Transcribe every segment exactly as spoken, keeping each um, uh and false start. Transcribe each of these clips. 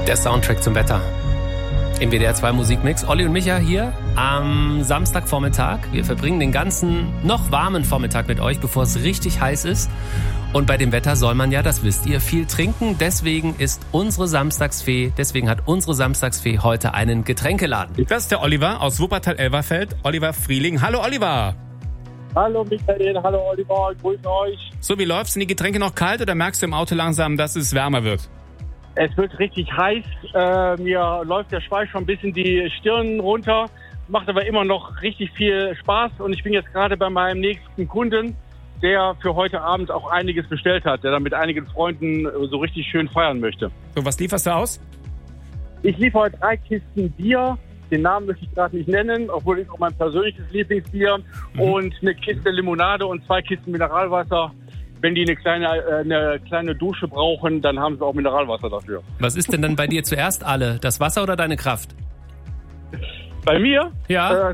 Der Soundtrack zum Wetter. Im W D R zwei Musikmix. Olli und Micha hier am Samstagvormittag. Wir verbringen den ganzen noch warmen Vormittag mit euch, bevor es richtig heiß ist. Und bei dem Wetter soll man ja, das wisst ihr, viel trinken. Deswegen ist unsere Samstagsfee, deswegen hat unsere Samstagsfee heute einen Getränkeladen. Das ist der Oliver aus Wuppertal-Elberfeld. Oliver Frieling. Hallo Oliver. Hallo Michael, hallo Oliver, grüß euch. So, wie läuft's? Sind die Getränke noch kalt oder merkst du im Auto langsam, dass es wärmer wird? Es wird richtig heiß. Äh, mir läuft der Schweiß schon ein bisschen die Stirn runter. Macht aber immer noch richtig viel Spaß. Und ich bin jetzt gerade bei meinem nächsten Kunden, der für heute Abend auch einiges bestellt hat, der dann mit einigen Freunden so richtig schön feiern möchte. So, was lieferst du aus? Ich liefere heute drei Kisten Bier. Den Namen möchte ich gerade nicht nennen, obwohl es auch mein persönliches Lieblingsbier. Mhm. Und eine Kiste Limonade und zwei Kisten Mineralwasser. Wenn die eine kleine, eine kleine Dusche brauchen, dann haben sie auch Mineralwasser dafür. Was ist denn dann bei dir zuerst alle? Das Wasser oder deine Kraft? Bei mir? Ja. Äh,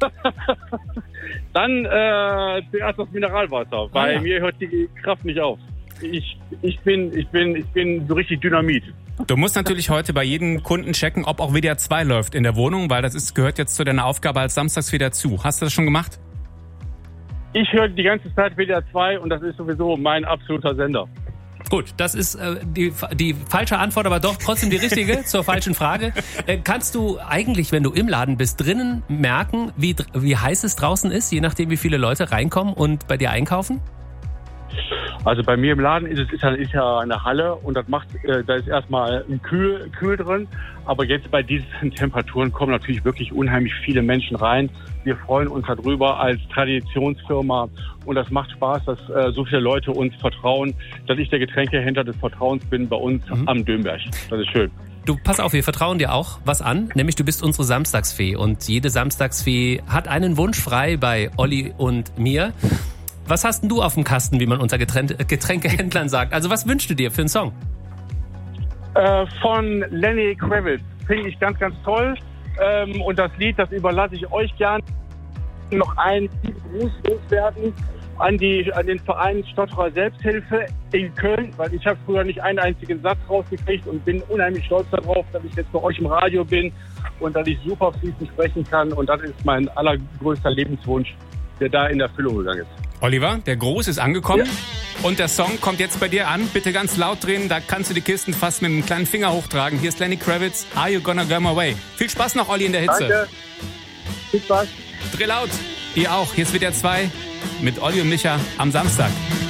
dann äh, zuerst das Mineralwasser. Bei ah, ja. mir hört die Kraft nicht auf. Ich, ich, bin, ich, bin, ich bin so richtig Dynamit. Du musst natürlich heute bei jedem Kunden checken, ob auch W D R zwei läuft in der Wohnung, weil das ist, gehört jetzt zu deiner Aufgabe als Samstagsfee dazu. Hast du das schon gemacht? Ich höre die ganze Zeit W D R zwei und das ist sowieso mein absoluter Sender. Gut, das ist äh, die, die falsche Antwort, aber doch trotzdem die richtige zur falschen Frage. Äh, kannst du eigentlich, wenn du im Laden bist, drinnen merken, wie, wie heiß es draußen ist, je nachdem, wie viele Leute reinkommen und bei dir einkaufen? Also bei mir im Laden ist es ist ja, ist ja eine Halle und das macht, äh, da ist erstmal ein Kühl, Kühl drin. Aber jetzt bei diesen Temperaturen kommen natürlich wirklich unheimlich viele Menschen rein. Wir freuen uns darüber als Traditionsfirma und das macht Spaß, dass äh, so viele Leute uns vertrauen, dass ich der Getränkehändler des Vertrauens bin bei uns mhm. am Dömberg. Das ist schön. Du, pass auf, wir vertrauen dir auch was an, nämlich du bist unsere Samstagsfee und jede Samstagsfee hat einen Wunsch frei bei Olli und mir. Was hast denn du auf dem Kasten, wie man unter Getränke- Getränkehändlern sagt? Also was wünschst du dir für einen Song? Äh, von Lenny Kravitz. Finde ich ganz, ganz toll. Ähm, und das Lied, das überlasse ich euch gern. Noch ein Gruß loswerden an, die, an den Verein Stotterer Selbsthilfe in Köln, weil ich habe früher nicht einen einzigen Satz rausgekriegt und bin unheimlich stolz darauf, dass ich jetzt bei euch im Radio bin und dass ich super fließend sprechen kann. Und das ist mein allergrößter Lebenswunsch, der da in Erfüllung gegangen ist. Oliver, der Gruß ist angekommen ja. Und der Song kommt jetzt bei dir an. Bitte ganz laut drehen, da kannst du die Kisten fast mit einem kleinen Finger hochtragen. Hier ist Lenny Kravitz, Are You Gonna Go My Way? Viel Spaß noch, Olli, in der Hitze. Danke. Viel Spaß. Dreh laut. Ihr auch. Hier ist W D R zwei mit Olli und Micha am Samstag.